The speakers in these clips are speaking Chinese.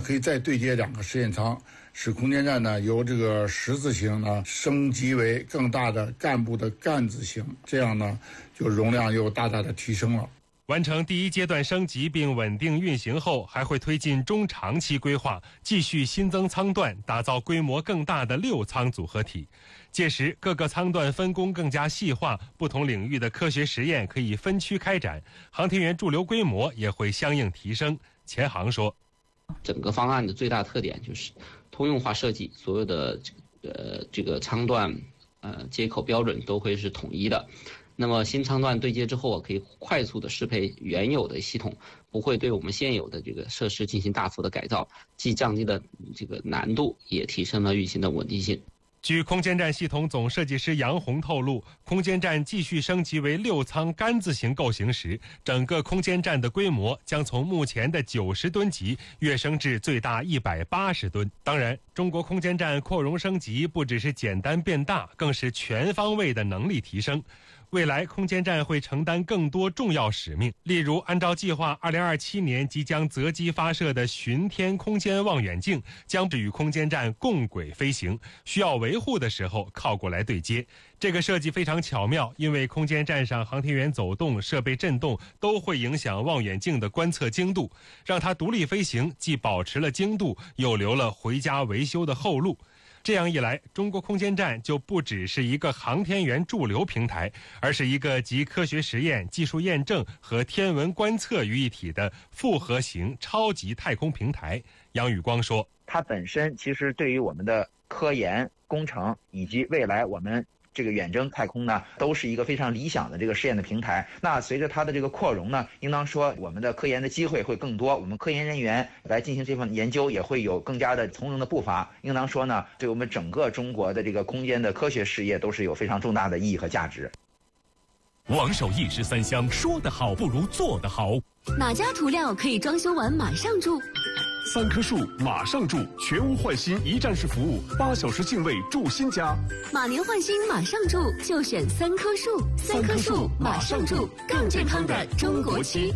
可以再对接2个试验舱，使空间站呢由这个十字形呢升级为更大的干部的干字形，这样呢就容量又大大的提升了。 完成第1阶段升级并稳定运行后，还会推进中长期规划，继续新增舱段，打造规模更大的6舱组合体。届时各个舱段分工更加细化，不同领域的科学实验可以分区开展，航天员驻留规模也会相应提升。钱航说， 整个方案的最大特点就是通用化设计，所有的这个舱段接口标准都会是统一的。那么新舱段对接之后，可以快速的适配原有的系统，不会对我们现有的这个设施进行大幅的改造，既降低了这个难度，也提升了运行的稳定性。 据空间站系统总设计师杨红透露，空间站继续升级为6舱杆字形构型时，整个空间站的规模将从目前的90吨级跃升至最大180吨。当然，中国空间站扩容升级不只是简单变大，更是全方位的能力提升。未来空间站会承担更多重要使命，例如按照计划2027年即将择机发射的巡天空间望远镜将与空间站共轨飞行，需要维护的时候靠过来对接。这个设计非常巧妙，因为空间站上航天员走动、设备震动都会影响望远镜的观测精度，让它独立飞行，既保持了精度，又留了回家维修的后路。这样一来，中国空间站就不只是一个航天员驻留平台，而是一个集科学实验、技术验证和天文观测于一体的复合型超级太空平台。杨宇光说， 它本身其实对于我们的科研工程以及未来我们这个远征太空呢，都是一个非常理想的这个试验的平台。那随着它的这个扩容呢，应当说我们的科研的机会会更多，我们科研人员来进行这份研究也会有更加的从容的步伐。应当说呢，对我们整个中国的这个空间的科学事业都是有非常重大的意义和价值。 王守义十三香，说得好不如做得好。 哪家涂料可以装修完马上住 ？3棵树马上住，全屋换新一站式服务，8小时净位住新家。 马年换新马上住，就选3棵树，3棵树马上住，更健康的中国区。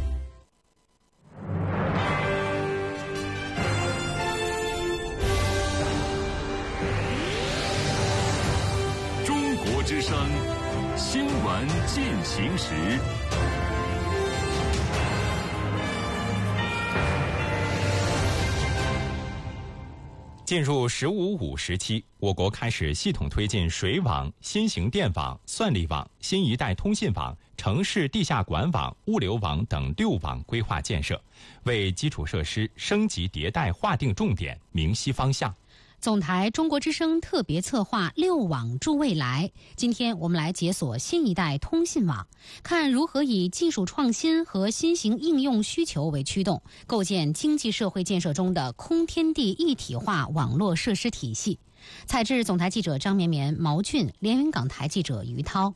中国之声新闻进行时。 进入“15五”时期，我国开始系统推进水网、新型电网、算力网、新一代通信网、城市地下管网、物流网等6网规划建设，为基础设施升级迭代划定重点、明晰方向。 总台中国之声特别策划6网助未来。今天我们来解锁新一代通信网，看如何以技术创新和新型应用需求为驱动，构建经济社会建设中的空天地一体化网络设施体系。采制总台记者张绵绵、毛俊，连云港台记者于涛。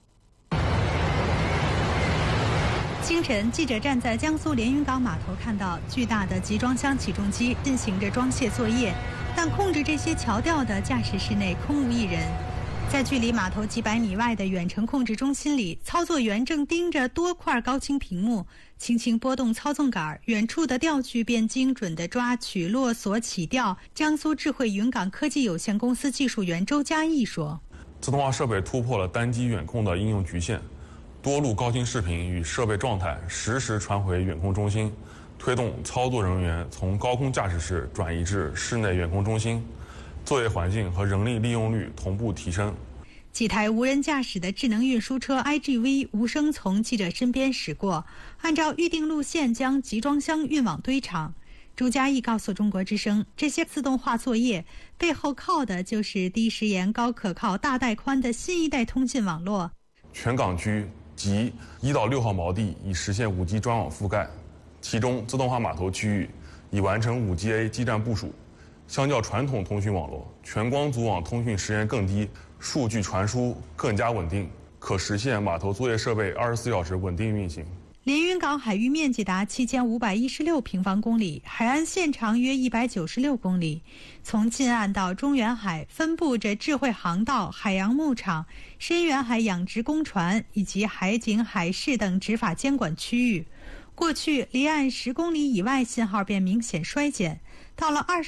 清晨，记者站在江苏连云港码头，看到巨大的集装箱起重机进行着装卸作业，但控制这些桥吊的驾驶室内空无一人。在距离码头几百米外的远程控制中心里，操作员正盯着多块高清屏幕，轻轻拨动操纵杆，远处的吊具便精准地抓取、落锁、起吊。江苏智慧云港科技有限公司技术员周嘉义说：“ 自动化设备突破了单机远控的应用局限。”多路高清视频与设备状态实时传回远控中心，推动操作人员从高空驾驶室转移至室内远控中心，作业环境和人力利用率同步提升。 几台无人驾驶的智能运输车 IGV 无声从记者身边驶过，按照预定路线将集装箱运往堆场。朱嘉义告诉中国之声，这些自动化作业背后靠的就是低时延、高可靠、大带宽的新一代通信网络。 全港区及1到6号锚地已实现5G 专网覆盖，其中自动化码头区域已完成5G-A 基站部署。相较传统通讯网络，全光组网通讯时延更低，数据传输更加稳定，可实现码头作业设备24小时稳定运行。 连云港海域面积达7516平方公里，海岸线长约196公里。从近岸到中远海分布着智慧航道、海洋牧场、深远海养殖工船以及海警、海事等执法监管区域。过去离岸10公里以外信号便明显衰减，到了